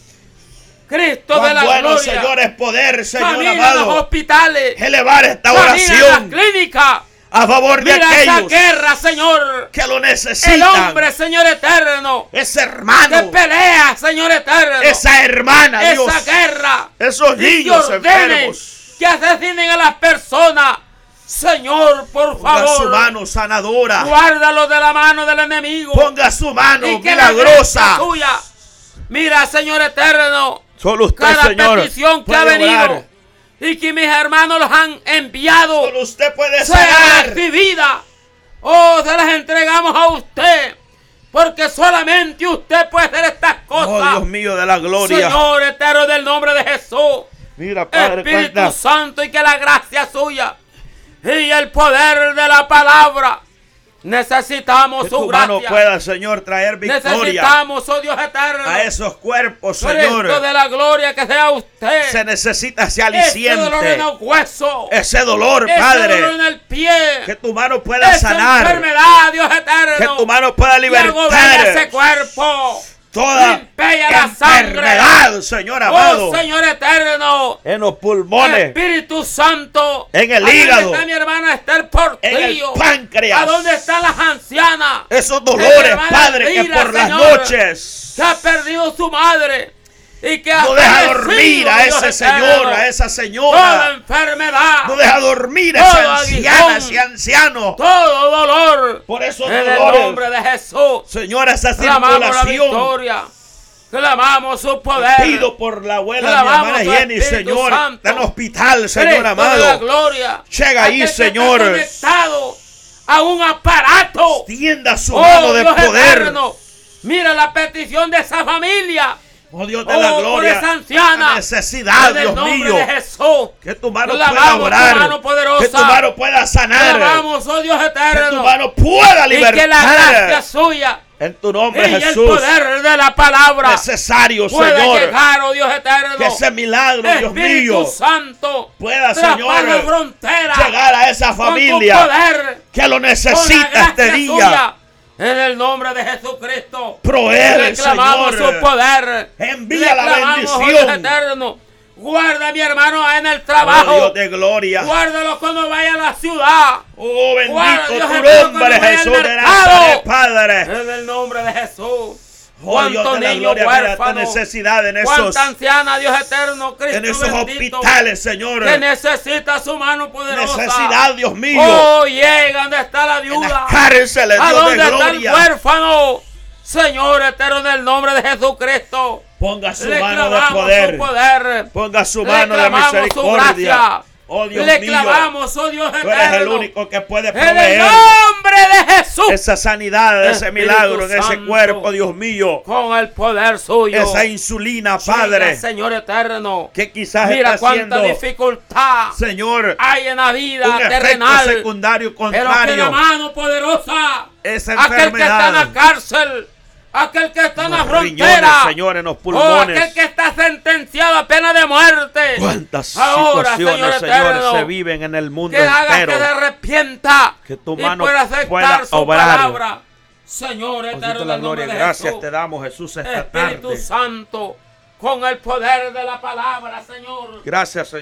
[SPEAKER 1] Cristo de
[SPEAKER 2] Cuán
[SPEAKER 1] la
[SPEAKER 2] bueno,
[SPEAKER 1] gloria.
[SPEAKER 2] Señor, es poder, Señor
[SPEAKER 1] Familia en los
[SPEAKER 2] amado,
[SPEAKER 1] hospitales.
[SPEAKER 2] elevar esta
[SPEAKER 1] Familia en las
[SPEAKER 2] oración
[SPEAKER 1] clínicas.
[SPEAKER 2] a favor de
[SPEAKER 1] Mira esa
[SPEAKER 2] aquellos
[SPEAKER 1] guerra, Señor.
[SPEAKER 2] que lo
[SPEAKER 1] El
[SPEAKER 2] necesitan.
[SPEAKER 1] hombre, Señor eterno.
[SPEAKER 2] Ese
[SPEAKER 1] Que
[SPEAKER 2] hermano,
[SPEAKER 1] pelea, Señor eterno.
[SPEAKER 2] esa hermana, Dios,
[SPEAKER 1] Esa guerra.
[SPEAKER 2] esos
[SPEAKER 1] Y que
[SPEAKER 2] niños
[SPEAKER 1] ordene
[SPEAKER 2] enfermos.
[SPEAKER 1] que asesinen a las personas. Señor, por
[SPEAKER 2] Ponga su
[SPEAKER 1] favor.
[SPEAKER 2] mano sanadora.
[SPEAKER 1] Guárdalo de la mano del enemigo.
[SPEAKER 2] Ponga su mano
[SPEAKER 1] Y que la gracia
[SPEAKER 2] milagrosa.
[SPEAKER 1] suya. Mira, Señor eterno.
[SPEAKER 2] Solo usted,
[SPEAKER 1] Cada
[SPEAKER 2] Señor,
[SPEAKER 1] petición que ha
[SPEAKER 2] puede
[SPEAKER 1] venido.
[SPEAKER 2] obrar.
[SPEAKER 1] Y que mis hermanos los han enviado.
[SPEAKER 2] Solo usted puede
[SPEAKER 1] Sea
[SPEAKER 2] sanar.
[SPEAKER 1] recibida. Oh, se las entregamos a usted. Porque solamente usted puede hacer estas
[SPEAKER 2] Oh,
[SPEAKER 1] cosas.
[SPEAKER 2] Dios mío de la gloria.
[SPEAKER 1] Señor eterno, del nombre de Jesús.
[SPEAKER 2] Mira, Padre,
[SPEAKER 1] Espíritu
[SPEAKER 2] cuánta-
[SPEAKER 1] Santo, y que la gracia suya y el poder de la palabra. Necesitamos
[SPEAKER 2] que
[SPEAKER 1] su
[SPEAKER 2] tu mano
[SPEAKER 1] gracia.
[SPEAKER 2] pueda, Señor, traer victoria
[SPEAKER 1] Necesitamos, oh Dios eterno,
[SPEAKER 2] a esos cuerpos,
[SPEAKER 1] Cristo
[SPEAKER 2] Señor.
[SPEAKER 1] de la gloria, que sea usted.
[SPEAKER 2] Se necesita ese
[SPEAKER 1] Ese dolor en
[SPEAKER 2] aliciente,
[SPEAKER 1] el hueso.
[SPEAKER 2] ese dolor,
[SPEAKER 1] Ese dolor
[SPEAKER 2] Padre.
[SPEAKER 1] en el pie.
[SPEAKER 2] Que tu mano pueda
[SPEAKER 1] Esa
[SPEAKER 2] sanar.
[SPEAKER 1] enfermedad, Dios eterno.
[SPEAKER 2] Que tu mano pueda
[SPEAKER 1] y agobia ese
[SPEAKER 2] libertar
[SPEAKER 1] cuerpo.
[SPEAKER 2] toda
[SPEAKER 1] Limpia la sangre.
[SPEAKER 2] enfermedad, Señor amado.
[SPEAKER 1] Oh, Señor eterno.
[SPEAKER 2] En los pulmones,
[SPEAKER 1] Espíritu Santo.
[SPEAKER 2] en el
[SPEAKER 1] ¿A dónde
[SPEAKER 2] hígado,
[SPEAKER 1] está mi hermana Esther Portillo?
[SPEAKER 2] en el páncreas.
[SPEAKER 1] ¿A dónde están las ancianas?
[SPEAKER 2] Esos
[SPEAKER 1] Mi
[SPEAKER 2] dolores,
[SPEAKER 1] hermana
[SPEAKER 2] Padre, que
[SPEAKER 1] Elvira,
[SPEAKER 2] por las
[SPEAKER 1] Señor,
[SPEAKER 2] noches
[SPEAKER 1] que ha perdido su madre y que ha
[SPEAKER 2] no deja
[SPEAKER 1] fallecido,
[SPEAKER 2] dormir a
[SPEAKER 1] Dios
[SPEAKER 2] ese
[SPEAKER 1] eterno.
[SPEAKER 2] señor, a esa
[SPEAKER 1] Toda
[SPEAKER 2] señora.
[SPEAKER 1] enfermedad,
[SPEAKER 2] No deja dormir a
[SPEAKER 1] todo
[SPEAKER 2] esa anciana,
[SPEAKER 1] aguijón,
[SPEAKER 2] ese anciano.
[SPEAKER 1] todo dolor.
[SPEAKER 2] Por esos
[SPEAKER 1] En el
[SPEAKER 2] dolores,
[SPEAKER 1] nombre de Jesús.
[SPEAKER 2] Señor, esa
[SPEAKER 1] Clamamos la
[SPEAKER 2] circulación.
[SPEAKER 1] victoria. Clamamos su poder.
[SPEAKER 2] Pido por la abuela, mi
[SPEAKER 1] Clamamos
[SPEAKER 2] hermana
[SPEAKER 1] tu
[SPEAKER 2] Jenny,
[SPEAKER 1] Espíritu
[SPEAKER 2] Señor.
[SPEAKER 1] Santo.
[SPEAKER 2] Está en hospital, Señor
[SPEAKER 1] Cristo de la
[SPEAKER 2] amado.
[SPEAKER 1] gloria.
[SPEAKER 2] Llega ahí,
[SPEAKER 1] Aquel que
[SPEAKER 2] Señor.
[SPEAKER 1] está conectado a un aparato.
[SPEAKER 2] Tienda su
[SPEAKER 1] Oh,
[SPEAKER 2] mano de
[SPEAKER 1] Dios
[SPEAKER 2] poder.
[SPEAKER 1] eterno. Mira la petición de esa familia.
[SPEAKER 2] Oh, Dios de la
[SPEAKER 1] por
[SPEAKER 2] gloria.
[SPEAKER 1] esa anciana.
[SPEAKER 2] La necesidad,
[SPEAKER 1] En el
[SPEAKER 2] Dios
[SPEAKER 1] nombre
[SPEAKER 2] mío.
[SPEAKER 1] de Jesús.
[SPEAKER 2] Que tu mano pueda
[SPEAKER 1] Clamamos tu
[SPEAKER 2] obrar.
[SPEAKER 1] mano poderosa.
[SPEAKER 2] Que tu mano pueda sanar.
[SPEAKER 1] Clamamos, oh Dios
[SPEAKER 2] Que tu
[SPEAKER 1] eterno.
[SPEAKER 2] mano pueda
[SPEAKER 1] Y que la gracia
[SPEAKER 2] libertar.
[SPEAKER 1] suya
[SPEAKER 2] En tu
[SPEAKER 1] y
[SPEAKER 2] nombre,
[SPEAKER 1] el
[SPEAKER 2] Jesús.
[SPEAKER 1] poder de la palabra
[SPEAKER 2] Necesario,
[SPEAKER 1] pueda
[SPEAKER 2] Señor.
[SPEAKER 1] llegar, oh Dios eterno.
[SPEAKER 2] Que ese milagro, Dios
[SPEAKER 1] Espíritu
[SPEAKER 2] mío,
[SPEAKER 1] Santo
[SPEAKER 2] pueda,
[SPEAKER 1] traspasa
[SPEAKER 2] Señor,
[SPEAKER 1] frontera
[SPEAKER 2] llegar a esa
[SPEAKER 1] con tu
[SPEAKER 2] familia
[SPEAKER 1] poder,
[SPEAKER 2] que lo
[SPEAKER 1] con la
[SPEAKER 2] necesita este
[SPEAKER 1] gracia
[SPEAKER 2] día.
[SPEAKER 1] suya, en el nombre de Jesucristo.
[SPEAKER 2] Proveele,
[SPEAKER 1] Le clamamos
[SPEAKER 2] Señor.
[SPEAKER 1] su poder.
[SPEAKER 2] Envía la
[SPEAKER 1] Le clamamos, oh Dios
[SPEAKER 2] bendición.
[SPEAKER 1] eterno. Guarda a mi hermano en el
[SPEAKER 2] Oh,
[SPEAKER 1] trabajo.
[SPEAKER 2] Dios de gloria.
[SPEAKER 1] Guárdalo cuando vaya a la ciudad.
[SPEAKER 2] Oh,
[SPEAKER 1] Guarda,
[SPEAKER 2] bendito
[SPEAKER 1] Dios
[SPEAKER 2] tu
[SPEAKER 1] eterno,
[SPEAKER 2] nombre,
[SPEAKER 1] cuando vaya al
[SPEAKER 2] Jesús de
[SPEAKER 1] mercado.
[SPEAKER 2] Nazaret, Padre.
[SPEAKER 1] En el nombre de Jesús.
[SPEAKER 2] Oh, Dios
[SPEAKER 1] Cuánto
[SPEAKER 2] de la
[SPEAKER 1] niño
[SPEAKER 2] gloria, mira esta
[SPEAKER 1] huérfano.
[SPEAKER 2] necesidad en esos,
[SPEAKER 1] Cuánta anciana, Dios eterno, Cristo
[SPEAKER 2] en esos
[SPEAKER 1] bendito,
[SPEAKER 2] hospitales, Señor.
[SPEAKER 1] que necesita su mano poderosa.
[SPEAKER 2] Necesidad, Dios mío.
[SPEAKER 1] Oh, llega donde está la
[SPEAKER 2] En
[SPEAKER 1] viuda.
[SPEAKER 2] las cárceles,
[SPEAKER 1] ¿A
[SPEAKER 2] Dios de
[SPEAKER 1] dónde está el
[SPEAKER 2] gloria.
[SPEAKER 1] huérfano? Señor eterno, en el nombre de Jesucristo.
[SPEAKER 2] Ponga su
[SPEAKER 1] Le
[SPEAKER 2] mano de
[SPEAKER 1] clamamos
[SPEAKER 2] poder.
[SPEAKER 1] su poder.
[SPEAKER 2] Ponga su
[SPEAKER 1] Le
[SPEAKER 2] mano de
[SPEAKER 1] clamamos su
[SPEAKER 2] misericordia.
[SPEAKER 1] gracia.
[SPEAKER 2] Oh, Dios
[SPEAKER 1] Le
[SPEAKER 2] mío.
[SPEAKER 1] clamamos, oh Dios
[SPEAKER 2] Tú eres el
[SPEAKER 1] eterno.
[SPEAKER 2] único que puede
[SPEAKER 1] En el
[SPEAKER 2] proveer
[SPEAKER 1] nombre de Jesús.
[SPEAKER 2] esa sanidad, ese
[SPEAKER 1] Espíritu
[SPEAKER 2] milagro en ese
[SPEAKER 1] Santo.
[SPEAKER 2] cuerpo, Dios mío.
[SPEAKER 1] Con el poder suyo.
[SPEAKER 2] Esa insulina,
[SPEAKER 1] Llega,
[SPEAKER 2] Padre,
[SPEAKER 1] Señor eterno.
[SPEAKER 2] que quizás
[SPEAKER 1] Mira
[SPEAKER 2] está
[SPEAKER 1] cuánta
[SPEAKER 2] haciendo,
[SPEAKER 1] dificultad
[SPEAKER 2] Señor,
[SPEAKER 1] hay en la vida
[SPEAKER 2] un efecto
[SPEAKER 1] terrenal.
[SPEAKER 2] secundario
[SPEAKER 1] Pero que la
[SPEAKER 2] contrario.
[SPEAKER 1] mano poderosa,
[SPEAKER 2] Esa
[SPEAKER 1] aquel que está en la
[SPEAKER 2] enfermedad,
[SPEAKER 1] cárcel, aquel que está en la
[SPEAKER 2] los
[SPEAKER 1] frontera,
[SPEAKER 2] riñones, Señor, en los
[SPEAKER 1] o
[SPEAKER 2] pulmones.
[SPEAKER 1] aquel que está sentenciado a pena de muerte,
[SPEAKER 2] Cuántas
[SPEAKER 1] ahora,
[SPEAKER 2] situaciones,
[SPEAKER 1] Señor
[SPEAKER 2] Señor,
[SPEAKER 1] eterno,
[SPEAKER 2] se viven en el mundo
[SPEAKER 1] que haga
[SPEAKER 2] entero.
[SPEAKER 1] que se arrepienta
[SPEAKER 2] Que tu
[SPEAKER 1] y
[SPEAKER 2] mano
[SPEAKER 1] pueda aceptar
[SPEAKER 2] pueda
[SPEAKER 1] su
[SPEAKER 2] obrar.
[SPEAKER 1] palabra. Señor
[SPEAKER 2] Dios
[SPEAKER 1] eterno,
[SPEAKER 2] de la
[SPEAKER 1] en el nombre
[SPEAKER 2] gloria,
[SPEAKER 1] de
[SPEAKER 2] gracias
[SPEAKER 1] Jesús.
[SPEAKER 2] te damos, Jesús, esta
[SPEAKER 1] Espíritu
[SPEAKER 2] tarde.
[SPEAKER 1] Santo, con el poder de la palabra, Señor.
[SPEAKER 2] Gracias, Señor.